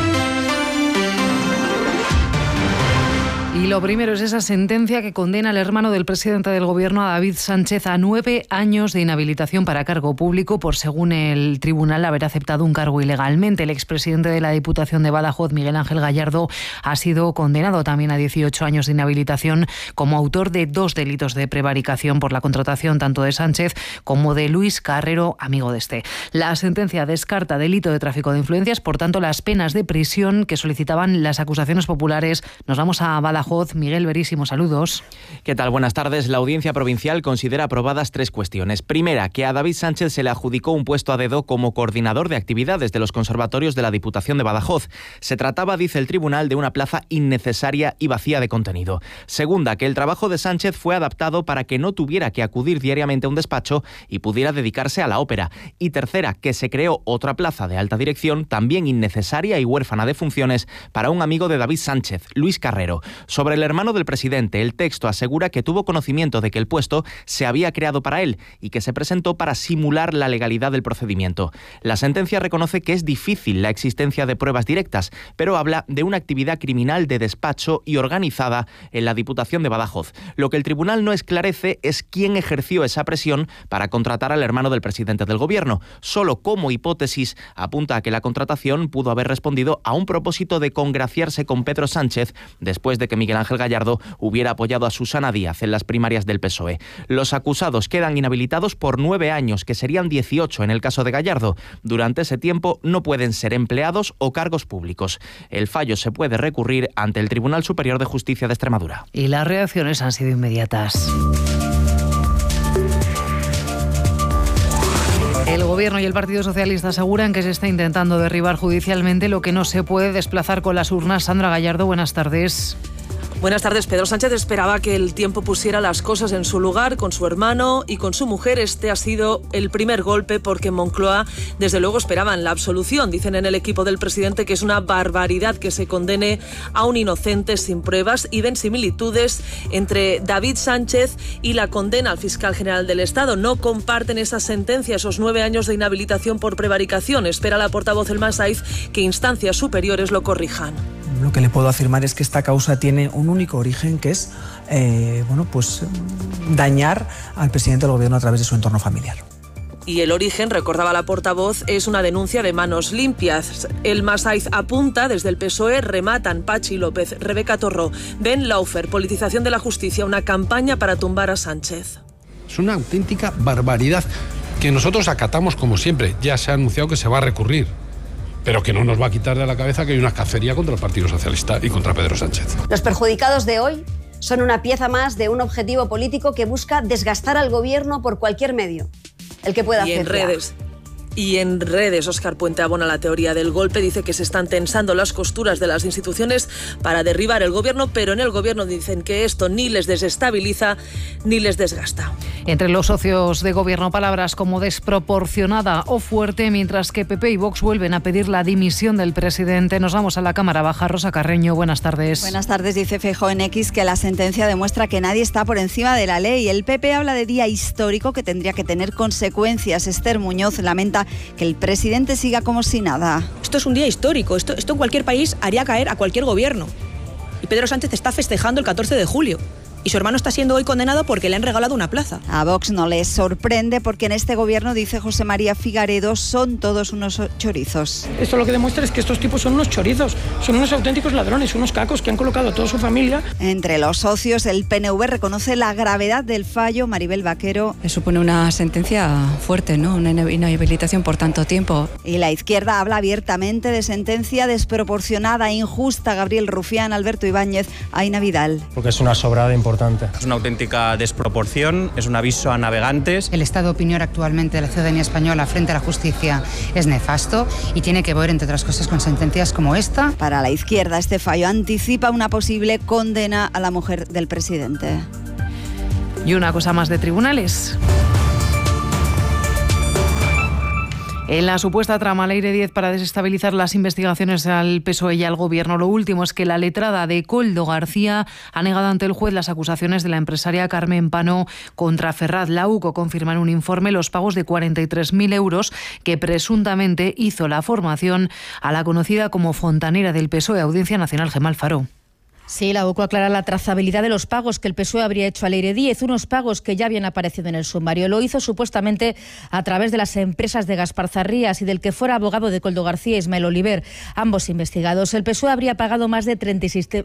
Y lo primero es esa sentencia que condena al hermano del presidente del Gobierno, a David Sánchez, a nueve años de inhabilitación para cargo público por, según el tribunal, haber aceptado un cargo ilegalmente. El expresidente de la Diputación de Badajoz, Miguel Ángel Gallardo, ha sido condenado también a dieciocho años de inhabilitación como autor de dos delitos de prevaricación por la contratación tanto de Sánchez como de Luis Carrero, amigo de este. La sentencia descarta delito de tráfico de influencias, por tanto, las penas de prisión que solicitaban las acusaciones populares. Nos vamos a Badajoz. Miguel Verísimo, saludos. ¿Qué tal? Buenas tardes. La Audiencia Provincial considera aprobadas tres cuestiones. Primera, que a David Sánchez se le adjudicó un puesto a dedo como coordinador de actividades de los conservatorios de la Diputación de Badajoz. Se trataba, dice el tribunal, de una plaza innecesaria y vacía de contenido. Segunda, que el trabajo de Sánchez fue adaptado para que no tuviera que acudir diariamente a un despacho y pudiera dedicarse a la ópera. Y tercera, que se creó otra plaza de alta dirección, también innecesaria y huérfana de funciones, para un amigo de David Sánchez, Luis Carrero. Sobre el hermano del presidente, el texto asegura que tuvo conocimiento de que el puesto se había creado para él y que se presentó para simular la legalidad del procedimiento. La sentencia reconoce que es difícil la existencia de pruebas directas, pero habla de una actividad criminal de despacho y organizada en la Diputación de Badajoz. Lo que el tribunal no esclarece es quién ejerció esa presión para contratar al hermano del presidente del Gobierno. Solo como hipótesis apunta a que la contratación pudo haber respondido a un propósito de congraciarse con Pedro Sánchez después de que Miguel Ángel Gallardo hubiera apoyado a Susana Díaz en las primarias del P S O E. Los acusados quedan inhabilitados por nueve años, que serían dieciocho en el caso de Gallardo. Durante ese tiempo no pueden ser empleados o cargos públicos. El fallo se puede recurrir ante el Tribunal Superior de Justicia de Extremadura. Y las reacciones han sido inmediatas. El Gobierno y el Partido Socialista aseguran que se está intentando derribar judicialmente lo que no se puede desplazar con las urnas. Sandra Gallardo, buenas tardes. Buenas tardes. Pedro Sánchez esperaba que el tiempo pusiera las cosas en su lugar con su hermano y con su mujer. Este ha sido el primer golpe porque en Moncloa desde luego esperaban la absolución. Dicen en el equipo del presidente que es una barbaridad que se condene a un inocente sin pruebas y ven similitudes entre David Sánchez y la condena al fiscal general del Estado. No comparten esa sentencia, esos nueve años de inhabilitación por prevaricación. Espera la portavoz Elma Saiz que instancias superiores lo corrijan. Lo que le puedo afirmar es que esta causa tiene un único origen, que es eh, bueno, pues, dañar al presidente del Gobierno a través de su entorno familiar. Y el origen, recordaba la portavoz, es una denuncia de manos limpias. Elma Saiz apunta, desde el P S O E rematan Pachi López, Rebeca Torró, Ben Laufer, politización de la justicia, una campaña para tumbar a Sánchez. Es una auténtica barbaridad que nosotros acatamos como siempre. Ya se ha anunciado que se va a recurrir, pero que no nos va a quitar de la cabeza que hay una cacería contra el Partido Socialista y contra Pedro Sánchez. Los perjudicados de hoy son una pieza más de un objetivo político que busca desgastar al Gobierno por cualquier medio, el que pueda y hacer. En redes. Y en redes, Óscar Puente abona la teoría del golpe, dice que se están tensando las costuras de las instituciones para derribar el Gobierno, pero en el Gobierno dicen que esto ni les desestabiliza ni les desgasta. Entre los socios de Gobierno, palabras como desproporcionada o fuerte, mientras que P P y Vox vuelven a pedir la dimisión del presidente. Nos vamos a la Cámara Baja. Rosa Carreño, buenas tardes. Buenas tardes. Dice Feijóo en X que la sentencia demuestra que nadie está por encima de la ley. El P P habla de día histórico que tendría que tener consecuencias. Esther Muñoz lamenta que el presidente siga como si nada. Esto es un día histórico, esto, esto en cualquier país haría caer a cualquier gobierno. Y Pedro Sánchez está festejando el catorce de julio. y su hermano está siendo hoy condenado porque le han regalado una plaza. A Vox no les sorprende porque en este gobierno, dice José María Figaredo, son todos unos chorizos. Esto lo que demuestra es que estos tipos son unos chorizos, son unos auténticos ladrones, unos cacos que han colocado a toda su familia. Entre los socios, el P N V reconoce la gravedad del fallo. Maribel Vaquero. Supone una sentencia fuerte, ¿no? Una inhabilitación por tanto tiempo. Y la izquierda habla abiertamente de sentencia desproporcionada e injusta. Gabriel Rufián, Alberto Ibáñez, Aina Vidal. Porque es una sobrada importante. Es una auténtica desproporción, es un aviso a navegantes. El estado de opinión actualmente de la ciudadanía española frente a la justicia es nefasto y tiene que ver, entre otras cosas, con sentencias como esta. Para la izquierda, este fallo anticipa una posible condena a la mujer del presidente. Y una cosa más de tribunales. En la supuesta trama Leire diez para desestabilizar las investigaciones al P S O E y al Gobierno, lo último es que la letrada de Koldo García ha negado ante el juez las acusaciones de la empresaria Carmen Pano contra Ferraz. La UCO confirma en un informe los pagos de cuarenta y tres mil euros que presuntamente hizo la formación a la conocida como fontanera del P S O E, Audiencia Nacional, Gemma Alfaro. Sí, la UCO aclara la trazabilidad de los pagos que el P S O E habría hecho a Leire Díez, unos pagos que ya habían aparecido en el sumario. Lo hizo supuestamente a través de las empresas de Gaspar Zarrías y del que fuera abogado de Koldo García, Ismael Oliver, ambos investigados. El P S O E habría pagado más de treinta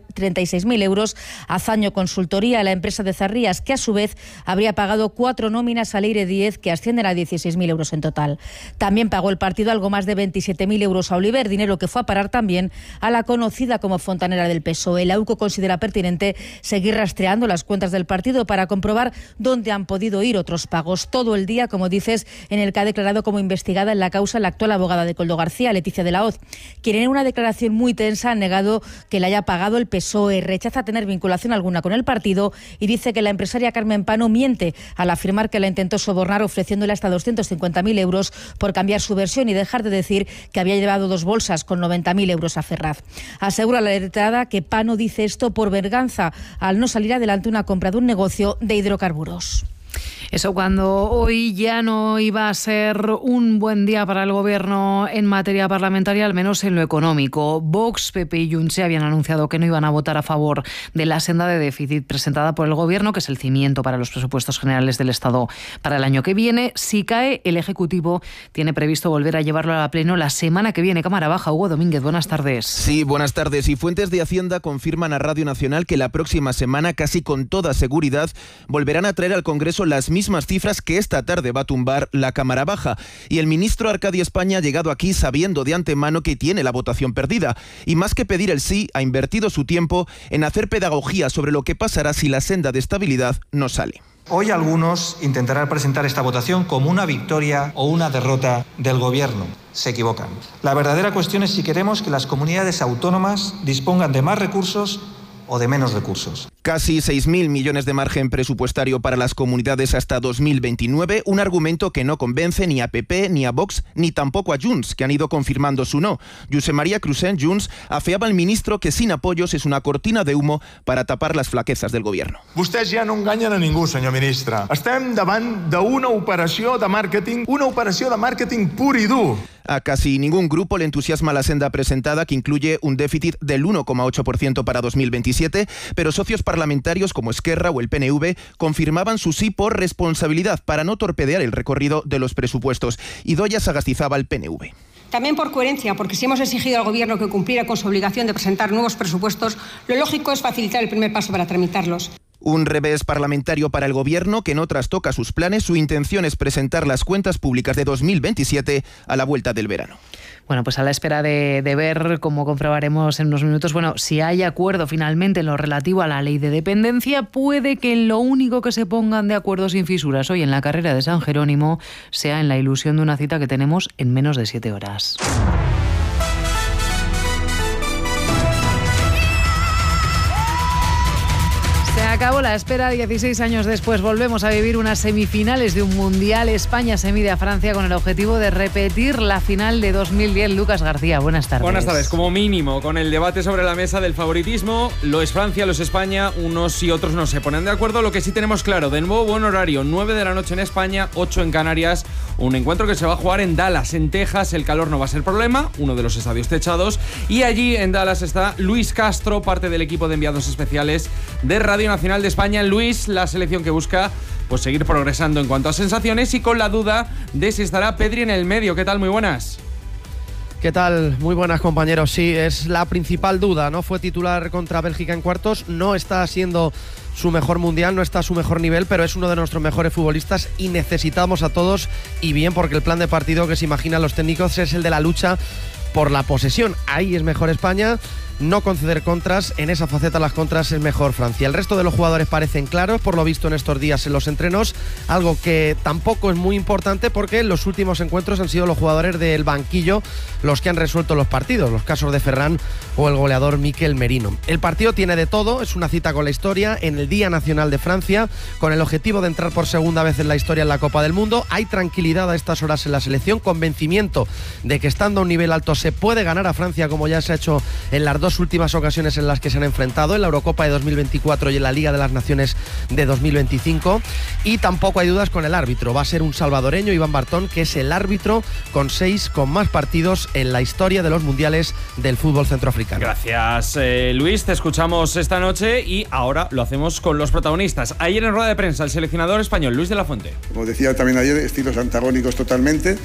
y seis mil euros a Zaño Consultoría, la empresa de Zarrías, que a su vez habría pagado cuatro nóminas a Leire Díez, que ascienden a dieciséis mil euros en total. También pagó el partido algo más de veintisiete mil euros a Oliver, dinero que fue a parar también a la conocida como fontanera del P S O E. La UCO considera pertinente seguir rastreando las cuentas del partido para comprobar dónde han podido ir otros pagos. Todo el día, como dices, en el que ha declarado como investigada en la causa la actual abogada de Koldo García, Leticia de la Hoz, quien en una declaración muy tensa ha negado que le haya pagado el P S O E, rechaza tener vinculación alguna con el partido y dice que la empresaria Carmen Pano miente al afirmar que la intentó sobornar ofreciéndole hasta doscientos cincuenta mil euros por cambiar su versión y dejar de decir que había llevado dos bolsas con noventa mil euros a Ferraz. Asegura la letrada que Pano dice esto por venganza al no salir adelante una compra de un negocio de hidrocarburos. Eso cuando hoy ya no iba a ser un buen día para el Gobierno en materia parlamentaria, al menos en lo económico. Vox, P P y Junts habían anunciado que no iban a votar a favor de la senda de déficit presentada por el Gobierno, que es el cimiento para los presupuestos generales del Estado para el año que viene. Si cae, el Ejecutivo tiene previsto volver a llevarlo a pleno la semana que viene. Cámara Baja, Hugo Domínguez, buenas tardes. Sí, buenas tardes. Y fuentes de Hacienda confirman a Radio Nacional que la próxima semana, casi con toda seguridad, volverán a traer al Congreso las mismas cifras que esta tarde va a tumbar la Cámara Baja. Y el ministro Arcadio España ha llegado aquí sabiendo de antemano que tiene la votación perdida. Y más que pedir el sí, ha invertido su tiempo en hacer pedagogía sobre lo que pasará si la senda de estabilidad no sale. Hoy algunos intentarán presentar esta votación como una victoria o una derrota del Gobierno. Se equivocan. La verdadera cuestión es si queremos que las comunidades autónomas dispongan de más recursos o de menos recursos. Casi seis mil millones de margen presupuestario para las comunidades hasta dos mil veintinueve, un argumento que no convence ni a P P, ni a Vox, ni tampoco a Junts, que han ido confirmando su no. Josep María Crusén, Junts, afeaba al ministro que sin apoyos es una cortina de humo para tapar las flaquezas del gobierno. Vostès ja no enganyen a ningú, senyor ministre. Estem davant d'una operació de màrqueting, una operació de màrqueting pur i dur. A casi ningún grupo le entusiasma la senda presentada, que incluye un déficit del uno coma ocho por ciento para dos mil veintisiete, pero socios parlamentarios como Esquerra o el P N V confirmaban su sí por responsabilidad para no torpedear el recorrido de los presupuestos. Idoia Sagastizaba al P N V. También por coherencia, porque si hemos exigido al Gobierno que cumpliera con su obligación de presentar nuevos presupuestos, lo lógico es facilitar el primer paso para tramitarlos. Un revés parlamentario para el Gobierno que no trastoca sus planes. Su intención es presentar las cuentas públicas de dos mil veintisiete a la vuelta del verano. Bueno, pues a la espera de, de ver, como comprobaremos en unos minutos, bueno, si hay acuerdo finalmente en lo relativo a la ley de dependencia, puede que en lo único que se pongan de acuerdo sin fisuras hoy en la carrera de San Jerónimo sea en la ilusión de una cita que tenemos en menos de siete horas. Se acabó la espera, dieciséis años después volvemos a vivir unas semifinales de un Mundial. España se mide a Francia con el objetivo de repetir la final de dos mil diez. Lucas García, buenas tardes. Buenas tardes, como mínimo, con el debate sobre la mesa del favoritismo, lo es Francia, lo es España, unos y otros no se ponen de acuerdo. Lo que sí tenemos claro, de nuevo buen horario, nueve de la noche en España, ocho en Canarias, Un encuentro que se va a jugar en Dallas, en Texas. El calor no va a ser problema, uno de los estadios techados. Y allí en Dallas está Luis Castro, parte del equipo de enviados especiales de Radio Nacional de España. Luis, la selección que busca pues seguir progresando en cuanto a sensaciones y con la duda de si estará Pedri en el medio. ¿Qué tal? Muy buenas. ¿Qué tal? Muy buenas, compañeros. Sí, es la principal duda, ¿no? Fue titular contra Bélgica en cuartos, no está siendo su mejor mundial, no está a su mejor nivel, pero es uno de nuestros mejores futbolistas y necesitamos a todos, y bien, porque el plan de partido que se imaginan los técnicos es el de la lucha por la posesión. Ahí es mejor España, no conceder contras, en esa faceta las contras es mejor Francia. El resto de los jugadores parecen claros, por lo visto en estos días en los entrenos, algo que tampoco es muy importante porque en los últimos encuentros han sido los jugadores del banquillo los que han resuelto los partidos, los casos de Ferran o el goleador Mikel Merino. El partido tiene de todo, es una cita con la historia en el Día Nacional de Francia, con el objetivo de entrar por segunda vez en la historia en la Copa del Mundo. Hay tranquilidad a estas horas en la selección, convencimiento de que estando a un nivel alto se puede ganar a Francia, como ya se ha hecho en las dos últimas ocasiones en las que se han enfrentado, en la Eurocopa de dos mil veinticuatro y en la Liga de las Naciones de dos mil veinticinco. Y tampoco hay dudas con el árbitro, va a ser un salvadoreño, Iván Bartón, que es el árbitro con seis con más partidos en la historia de los mundiales del fútbol centroafricano. Gracias, eh, Luis, te escuchamos esta noche y ahora lo hacemos con los protagonistas. Ayer en rueda de prensa el seleccionador español Luis de la Fuente. Como decía también ayer, estilos antagónicos totalmente,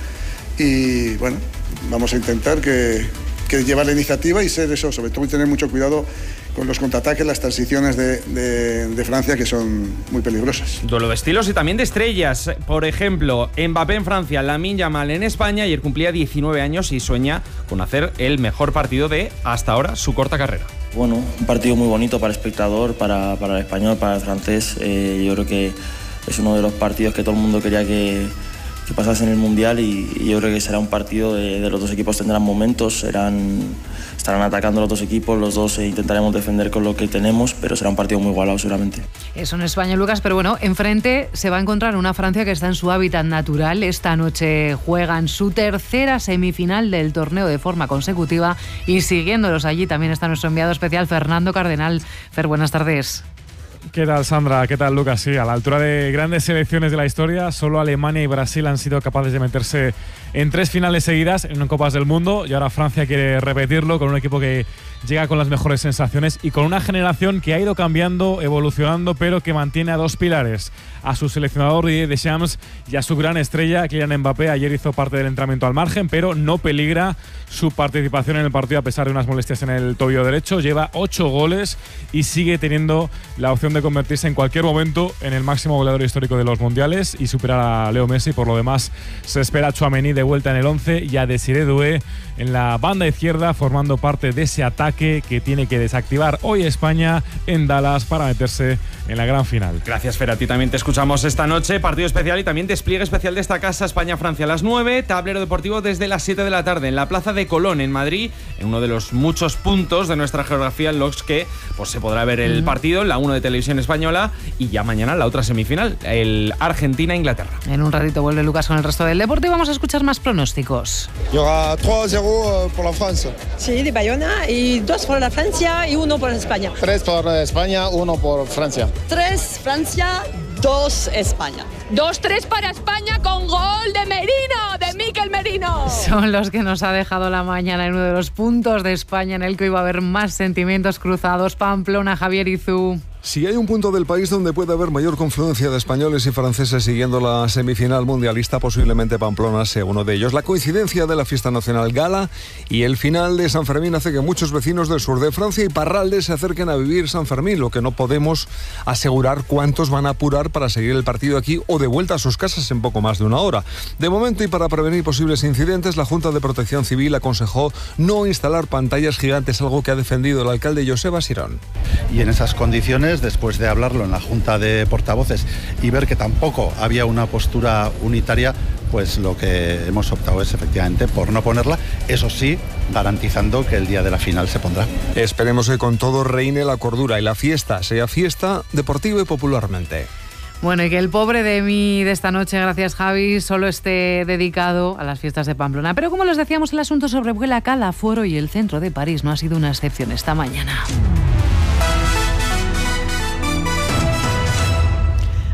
y bueno, vamos a intentar que que llevar la iniciativa y ser eso, sobre todo tener mucho cuidado con los contraataques, las transiciones de, de, de Francia, que son muy peligrosas. Duelo de estilos y también de estrellas. Por ejemplo, Mbappé en Francia, Lamine Yamal en España. Ayer cumplía diecinueve años y sueña con hacer el mejor partido de, hasta ahora, su corta carrera. Bueno, un partido muy bonito para el espectador, para, para el español, para el francés. Eh, yo creo que es uno de los partidos que todo el mundo quería que que pasase en el Mundial y, y yo creo que será un partido de, de los dos equipos tendrán momentos, serán, estarán atacando los dos equipos, los dos e intentaremos defender con lo que tenemos, pero será un partido muy igualado seguramente. Eso en España, Lucas, pero bueno, enfrente se va a encontrar una Francia que está en su hábitat natural. Esta noche juegan su tercera semifinal del torneo de forma consecutiva y siguiéndolos allí también está nuestro enviado especial Fernando Cardenal. Fer, buenas tardes. ¿Qué tal, Sandra? ¿Qué tal, Lucas? Sí, a la altura de grandes selecciones de la historia, solo Alemania y Brasil han sido capaces de meterse en tres finales seguidas en Copas del Mundo y ahora Francia quiere repetirlo con un equipo que llega con las mejores sensaciones y con una generación que ha ido cambiando, evolucionando, pero que mantiene a dos pilares, a su seleccionador Didier Deschamps y a su gran estrella Kylian Mbappé. Ayer hizo parte del entrenamiento al margen, pero no peligra su participación en el partido a pesar de unas molestias en el tobillo derecho. Lleva ocho goles y sigue teniendo la opción de convertirse en cualquier momento en el máximo goleador histórico de los mundiales y superar a Leo Messi. Por lo demás, se espera a Tchouaméni de vuelta en el once y a Desiré Doué en la banda izquierda, formando parte de ese ataque que tiene que desactivar hoy España en Dallas para meterse en la gran final. Gracias, Fer. A ti también te escuchamos esta noche. Partido especial y también despliegue especial de esta casa, España-Francia a las nueve. Tablero deportivo desde las siete de la tarde en la Plaza de Colón, en Madrid, en uno de los muchos puntos de nuestra geografía en los que pues, se podrá ver el partido, la uno de Televisión Española, y ya mañana la otra semifinal, el Argentina-Inglaterra. En un ratito vuelve Lucas con el resto del deporte y vamos a escuchar más pronósticos. Il y aura tres a cero por la Francia. Sí, de Bayona, y dos por la Francia y uno por España. Tres por España, uno por Francia. Tres Francia, dos España. dos tres para España con gol de Merino, de Mikel Merino. Son los que nos ha dejado la mañana en uno de los puntos de España en el que iba a haber más sentimientos cruzados. Pamplona, Javier Izú. Si hay un punto del país donde puede haber mayor confluencia de españoles y franceses siguiendo la semifinal mundialista, posiblemente Pamplona sea uno de ellos. La coincidencia de la fiesta nacional gala y el final de San Fermín hace que muchos vecinos del sur de Francia y Parralde se acerquen a vivir San Fermín, lo que no podemos asegurar cuántos van a apurar para seguir el partido aquí o de vuelta a sus casas en poco más de una hora. De momento, y para prevenir posibles incidentes, la Junta de Protección Civil aconsejó no instalar pantallas gigantes, algo que ha defendido el alcalde Joseba Sirón. Y en esas condiciones, después de hablarlo en la Junta de Portavoces y ver que tampoco había una postura unitaria, pues lo que hemos optado es efectivamente por no ponerla, eso sí, garantizando que el día de la final se pondrá. Esperemos que con todo reine la cordura y la fiesta sea fiesta deportiva y popularmente. Bueno, y que el pobre de mí de esta noche, gracias Javi, solo esté dedicado a las fiestas de Pamplona. Pero como les decíamos, el asunto sobrevuela Calaforo y el centro de París no ha sido una excepción esta mañana.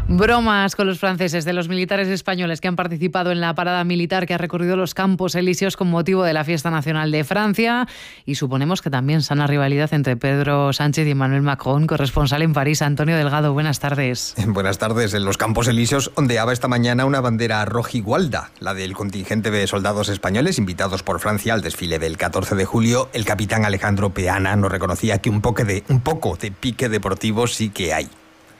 Bromas con los franceses de los militares españoles que han participado en la parada militar que ha recorrido los Campos Elíseos con motivo de la Fiesta Nacional de Francia, y suponemos que también sana rivalidad entre Pedro Sánchez y Emmanuel Macron. Corresponsal en París, Antonio Delgado, buenas tardes. Buenas tardes. En los Campos Elíseos ondeaba esta mañana una bandera rojigualda, la del contingente de soldados españoles invitados por Francia al desfile del catorce de julio. El capitán Alejandro Peana nos reconocía que un poco de, un poco de pique deportivo sí que hay.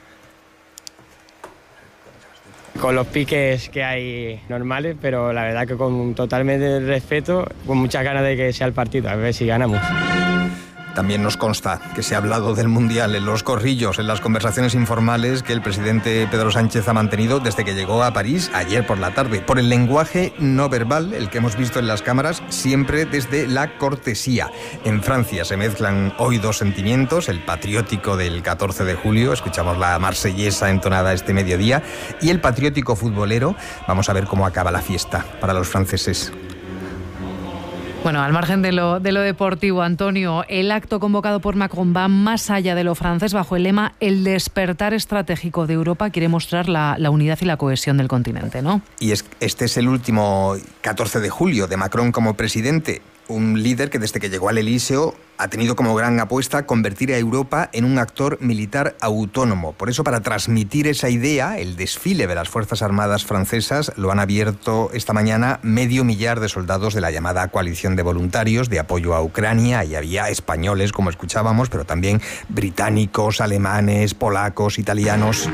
Con los piques que hay normales, pero la verdad que con totalmente respeto, con muchas ganas de que sea el partido, a ver si ganamos. También nos consta que se ha hablado del Mundial en los corrillos, en las conversaciones informales que el presidente Pedro Sánchez ha mantenido desde que llegó a París ayer por la tarde. Por el lenguaje no verbal, el que hemos visto en las cámaras, siempre desde la cortesía. En Francia se mezclan hoy dos sentimientos, el patriótico del catorce de julio, escuchamos la marsellesa entonada este mediodía, y el patriótico futbolero. Vamos a ver cómo acaba la fiesta para los franceses. Bueno, al margen de lo, de lo deportivo, Antonio, el acto convocado por Macron va más allá de lo francés bajo el lema «El despertar estratégico de Europa». Quiere mostrar la, la unidad y la cohesión del continente, ¿no? Y es, este es el último catorce de julio de Macron como presidente. Un líder que desde que llegó al Elíseo ha tenido como gran apuesta convertir a Europa en un actor militar autónomo. Por eso, para transmitir esa idea, el desfile de las Fuerzas Armadas francesas lo han abierto esta mañana medio millar de soldados de la llamada coalición de voluntarios de apoyo a Ucrania. Y había españoles, como escuchábamos, pero también británicos, alemanes, polacos, italianos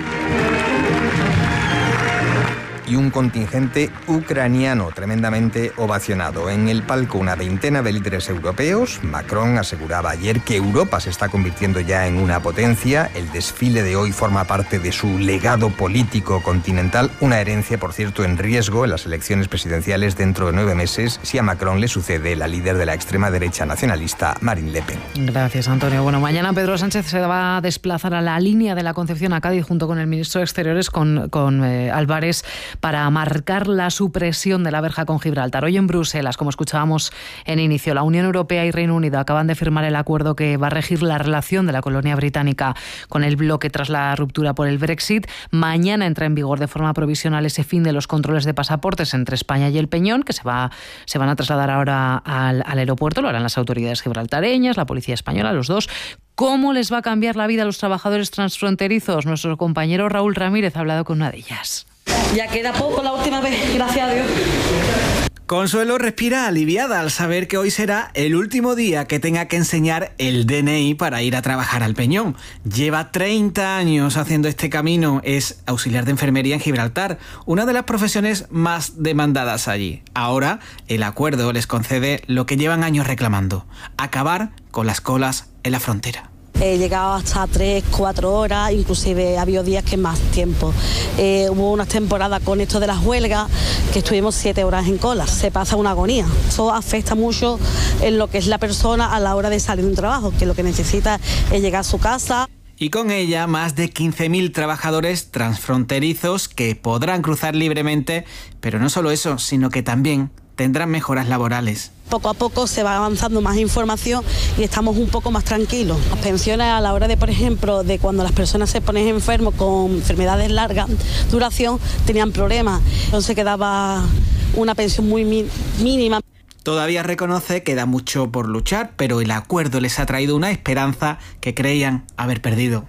y un contingente ucraniano tremendamente ovacionado. En el palco, una veintena de líderes europeos. Macron aseguraba ayer que Europa se está convirtiendo ya en una potencia. El desfile de hoy forma parte de su legado político continental, una herencia, por cierto, en riesgo en las elecciones presidenciales dentro de nueve meses, si a Macron le sucede la líder de la extrema derecha nacionalista, Marine Le Pen. Gracias, Antonio. Bueno, mañana Pedro Sánchez se va a desplazar a la línea de la Concepción, a Cádiz, junto con el ministro de Exteriores, con, con eh, Álvarez, para marcar la supresión de la verja con Gibraltar. Hoy en Bruselas, como escuchábamos en inicio, la Unión Europea y Reino Unido acaban de firmar el acuerdo que va a regir la relación de la colonia británica con el bloque tras la ruptura por el Brexit. Mañana entra en vigor de forma provisional ese fin de los controles de pasaportes entre España y el Peñón, que se, va, se van a trasladar ahora al, al aeropuerto. Lo harán las autoridades gibraltareñas, la policía española, los dos. ¿Cómo les va a cambiar la vida a los trabajadores transfronterizos? Nuestro compañero Raúl Ramírez ha hablado con una de ellas. Ya queda poco la última vez, gracias a Dios. Consuelo respira aliviada al saber que hoy será el último día que tenga que enseñar el D N I para ir a trabajar al Peñón. Lleva treinta años haciendo este camino, es auxiliar de enfermería en Gibraltar, una de las profesiones más demandadas allí. Ahora, el acuerdo les concede lo que llevan años reclamando: acabar con las colas en la frontera. He llegado hasta tres, cuatro horas, inclusive ha habido días que más tiempo. Eh, hubo unas temporadas con esto de las huelgas que estuvimos siete horas en cola. Se pasa una agonía. Eso afecta mucho en lo que es la persona a la hora de salir de un trabajo, que lo que necesita es llegar a su casa. Y con ella más de quince mil trabajadores transfronterizos que podrán cruzar libremente, pero no solo eso, sino que también tendrán mejoras laborales. Poco a poco se va avanzando más información y estamos un poco más tranquilos. Las pensiones, a la hora de, por ejemplo, de cuando las personas se ponen enfermos con enfermedades largas duración, tenían problemas. Entonces quedaba una pensión muy mínima. Todavía reconoce que da mucho por luchar, pero el acuerdo les ha traído una esperanza que creían haber perdido.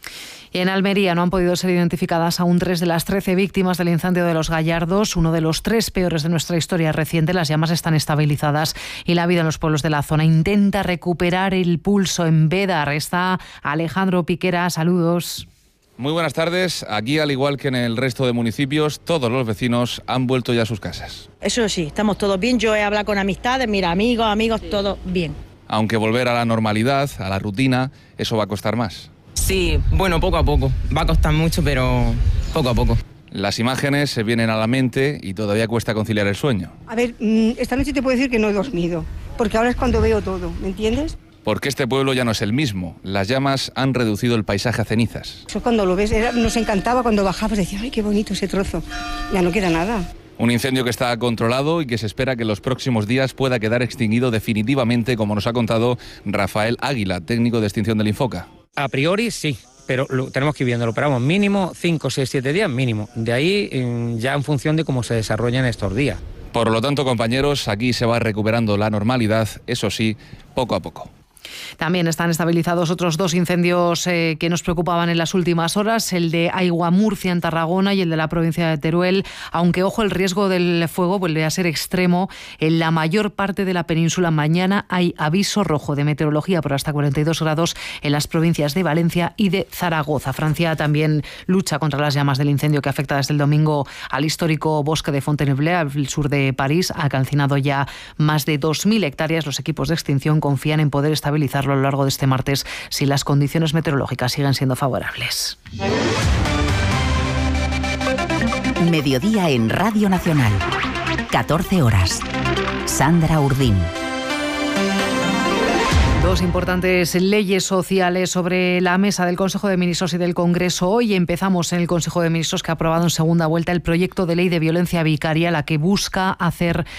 Y en Almería no han podido ser identificadas aún tres de las trece víctimas del incendio de Los Gallardos, uno de los tres peores de nuestra historia reciente. Las llamas están estabilizadas y la vida en los pueblos de la zona intenta recuperar el pulso. En Bédar está Alejandro Piquera. Saludos. Muy buenas tardes. Aquí, al igual que en el resto de municipios, todos los vecinos han vuelto ya a sus casas. Eso sí, estamos todos bien. Yo he hablado con amistades, mira, amigos, amigos, todo bien. Aunque volver a la normalidad, a la rutina, eso va a costar más. Sí, bueno, poco a poco. Va a costar mucho, pero poco a poco. Las imágenes se vienen a la mente y todavía cuesta conciliar el sueño. A ver, esta noche te puedo decir que no he dormido, porque ahora es cuando veo todo, ¿me entiendes? Porque este pueblo ya no es el mismo. Las llamas han reducido el paisaje a cenizas. Eso cuando lo ves, era, nos encantaba cuando bajabas, decías, ay, qué bonito ese trozo. Ya no queda nada. Un incendio que está controlado y que se espera que en los próximos días pueda quedar extinguido definitivamente, como nos ha contado Rafael Águila, técnico de extinción del Infoca. A priori sí, pero lo, tenemos que ir viéndolo, pero vamos, mínimo cinco, seis, siete días, mínimo. De ahí ya en función de cómo se desarrollan estos días. Por lo tanto, compañeros, aquí se va recuperando la normalidad, eso sí, poco a poco. También están estabilizados otros dos incendios eh, que nos preocupaban en las últimas horas, el de Aigua Murcia en Tarragona y el de la provincia de Teruel, aunque ojo, el riesgo del fuego vuelve a ser extremo. En la mayor parte de la península mañana hay aviso rojo de meteorología por hasta cuarenta y dos grados en las provincias de Valencia y de Zaragoza. Francia también lucha contra las llamas del incendio que afecta desde el domingo al histórico bosque de Fontainebleau, al sur de París. Ha calcinado ya más de dos mil hectáreas. Los equipos de extinción confían en poder estabilizar a lo largo de este martes si las condiciones meteorológicas siguen siendo favorables. Mediodía en Radio Nacional. catorce horas. Sandra Urdín. Dos importantes leyes sociales sobre la mesa del Consejo de Ministros y del Congreso. Hoy empezamos en el Consejo de Ministros, que ha aprobado en segunda vuelta el proyecto de ley de violencia vicaria, la que busca hacer